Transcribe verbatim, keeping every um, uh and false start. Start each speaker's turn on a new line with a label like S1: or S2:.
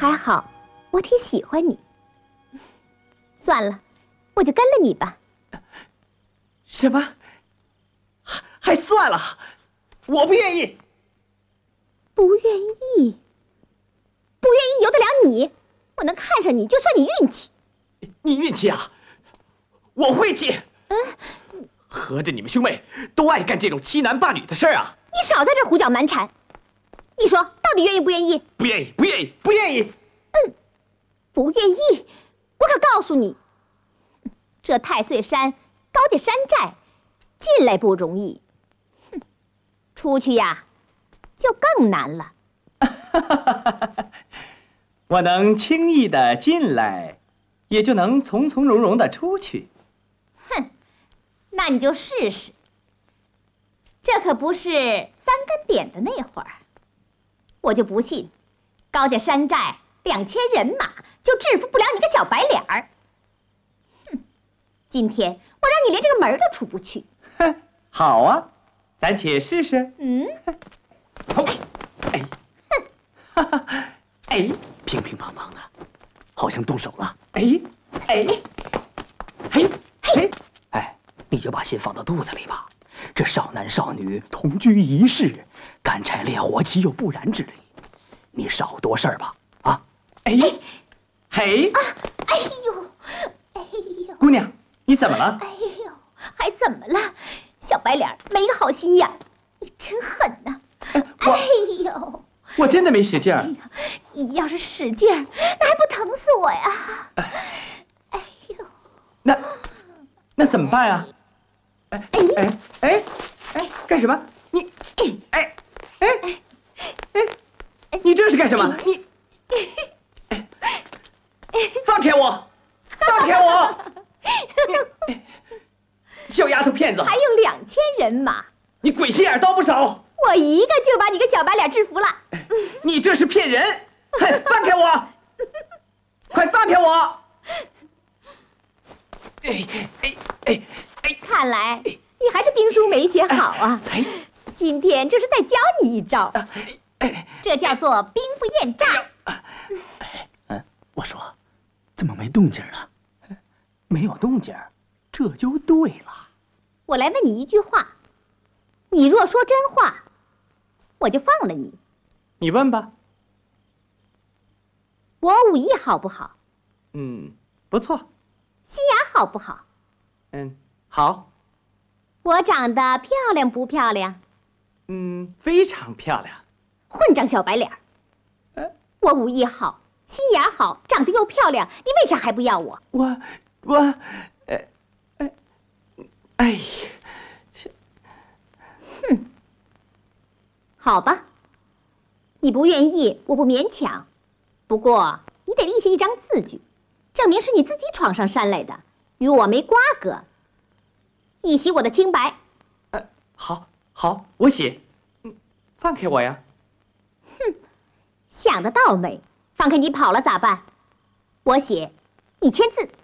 S1: 还好，我挺喜欢你。算了，我就跟了你吧。
S2: 什么？还还算了？我不愿意。
S1: 不愿意？不愿意由得了你？我能看上你，就算你运气。
S2: 你运气啊？我晦气。
S1: 嗯，
S2: 合着你们兄妹都爱干这种欺男霸女的事儿啊？
S1: 你少在这胡搅蛮缠。你说到底愿意不愿意？
S2: 不愿意，不愿意，不愿意。
S1: 嗯，不愿意。我可告诉你，这太岁山高家山寨进来不容易，哼，出去呀就更难了。
S3: 我能轻易的进来，也就能从从容容的出去。
S1: 哼，那你就试试。这可不是三根点的那会儿，我就不信高家山寨两千人马就制服不了你个小白脸儿。哼，今天我让你连这个门儿都出不去。
S3: 哼，好啊，咱且试试。
S1: 嗯，
S2: 哎，哈哈，哎，乒乒乓乓的，好像动手了。哎，哎，嘿，嘿，哎，你就把心放到肚子里吧。这少男少女同居一室，干柴烈火岂有不燃之理？你少多事儿吧，啊！哎，嘿，
S1: 啊，哎呦，哎呦，
S3: 姑娘，你怎么了？
S1: 哎呦，还怎么了？小白脸没好心眼，你真狠呐！哎呦，
S3: 我真的没使劲儿。
S1: 哎呀，你要是使劲儿，那还不疼死我呀！哎呦，
S3: 那那怎么办啊？哎哎哎哎，干什么？你哎哎哎，你这是干什么？你放开我！放开我！小丫头片子！
S1: 还有两千人马，
S2: 你鬼心眼倒不少！
S1: 我一个就把你个小白脸制服了。
S2: 你这是骗人！哼，放开我！快放开我！哎哎哎哎！
S1: 看来你还是兵书没学好啊！今天这是在教你一招，这叫做兵不厌诈。
S2: 嗯，我说，怎么没动静了？没有动静，这就对了。
S1: 我来问你一句话，你若说真话，我就放了你。
S3: 你问吧。
S1: 我武艺好不好？
S3: 嗯，不错。
S1: 心眼好不好？
S3: 嗯，好。
S1: 我长得漂亮不漂亮？
S3: 嗯，非常漂亮。
S1: 混账小白脸儿！
S3: 呃，
S1: 我武艺好，心眼好，长得又漂亮，你为啥还不要我？
S3: 我我，呃，哎，哎呀，
S1: 哼，好吧，你不愿意，我不勉强。不过你得立下一张字据，证明是你自己闯上山来的，与我没瓜葛。一洗我的清白。
S3: 呃，好，好，我写。嗯，放开我呀！
S1: 哼，想得到没？放开你跑了咋办？我写，你签字。